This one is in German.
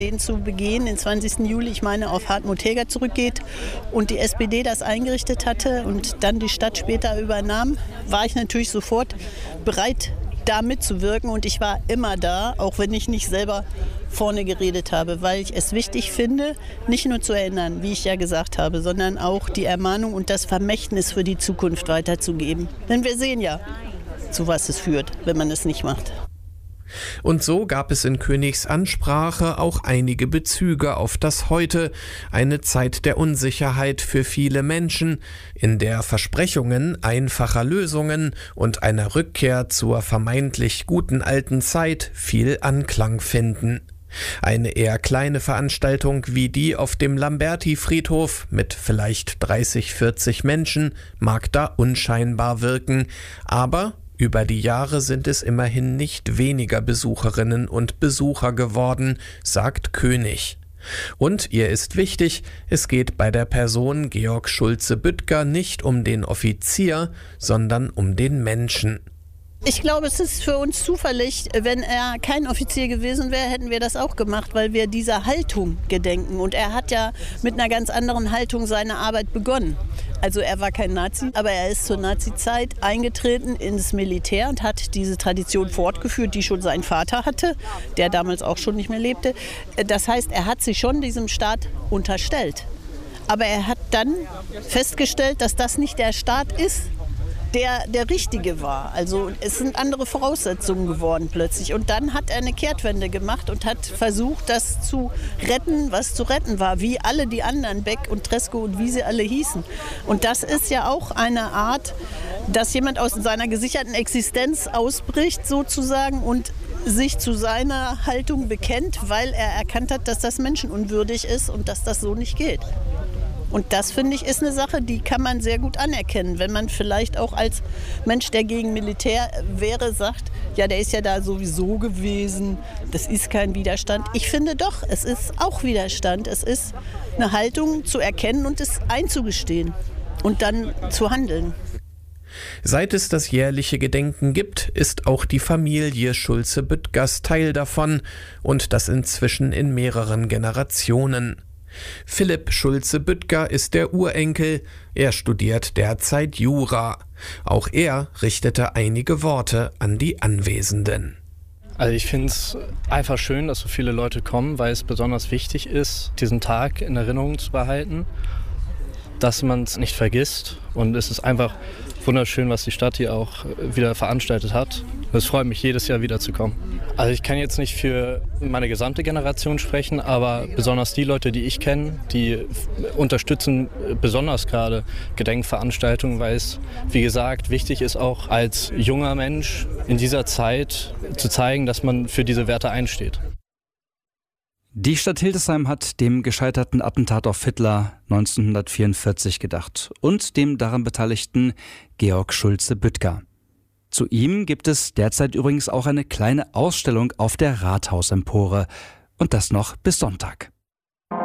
den zu begehen, den 20. Juli, ich meine, auf Hartmut Heger zurückgeht und die SPD das eingerichtet hatte und dann die Stadt später übernahm, war ich natürlich sofort bereit, da mitzuwirken. Und ich war immer da, auch wenn ich nicht selber vorne geredet habe, weil ich es wichtig finde, nicht nur zu erinnern, wie ich ja gesagt habe, sondern auch die Ermahnung und das Vermächtnis für die Zukunft weiterzugeben. Denn wir sehen ja, zu was es führt, wenn man es nicht macht. Und so gab es in Königs Ansprache auch einige Bezüge auf das Heute, eine Zeit der Unsicherheit für viele Menschen, in der Versprechungen einfacher Lösungen und einer Rückkehr zur vermeintlich guten alten Zeit viel Anklang finden. Eine eher kleine Veranstaltung wie die auf dem Lamberti-Friedhof mit vielleicht 30, 40 Menschen mag da unscheinbar wirken, aber über die Jahre sind es immerhin nicht weniger Besucherinnen und Besucher geworden, sagt König. Und ihr ist wichtig, es geht bei der Person Georg Schulze-Büttger nicht um den Offizier, sondern um den Menschen. Ich glaube, es ist für uns zufällig, wenn er kein Offizier gewesen wäre, hätten wir das auch gemacht, weil wir dieser Haltung gedenken. Und er hat ja mit einer ganz anderen Haltung seine Arbeit begonnen. Also er war kein Nazi, aber er ist zur Nazi-Zeit eingetreten ins Militär und hat diese Tradition fortgeführt, die schon sein Vater hatte, der damals auch schon nicht mehr lebte. Das heißt, er hat sich schon diesem Staat unterstellt. Aber er hat dann festgestellt, dass das nicht der Staat ist, der richtige war. Also es sind andere Voraussetzungen geworden plötzlich. Und dann hat er eine Kehrtwende gemacht und hat versucht, das zu retten, was zu retten war. Wie alle die anderen, Beck und Tresco und wie sie alle hießen. Und das ist ja auch eine Art, dass jemand aus seiner gesicherten Existenz ausbricht sozusagen und sich zu seiner Haltung bekennt, weil er erkannt hat, dass das menschenunwürdig ist und dass das so nicht geht. Und das, finde ich, ist eine Sache, die kann man sehr gut anerkennen, wenn man vielleicht auch als Mensch, der gegen Militär wäre, sagt, ja, der ist ja da sowieso gewesen, das ist kein Widerstand. Ich finde doch, es ist auch Widerstand. Es ist eine Haltung zu erkennen und es einzugestehen und dann zu handeln. Seit es das jährliche Gedenken gibt, ist auch die Familie Schulze-Büttgers Teil davon und das inzwischen in mehreren Generationen. Philipp Schulze-Büttger ist der Urenkel, er studiert derzeit Jura. Auch er richtete einige Worte an die Anwesenden. Also ich finde es einfach schön, dass so viele Leute kommen, weil es besonders wichtig ist, diesen Tag in Erinnerung zu behalten, dass man es nicht vergisst. Und es ist einfach wunderschön, was die Stadt hier auch wieder veranstaltet hat. Es freut mich, jedes Jahr wieder zu kommen. Also ich kann jetzt nicht für meine gesamte Generation sprechen, aber besonders die Leute, die ich kenne, die unterstützen besonders gerade Gedenkveranstaltungen, weil es, wie gesagt, wichtig ist auch als junger Mensch in dieser Zeit zu zeigen, dass man für diese Werte einsteht. Die Stadt Hildesheim hat dem gescheiterten Attentat auf Hitler 1944 gedacht und dem daran beteiligten Georg Schulze-Büttger. Zu ihm gibt es derzeit übrigens auch eine kleine Ausstellung auf der Rathausempore und das noch bis Sonntag.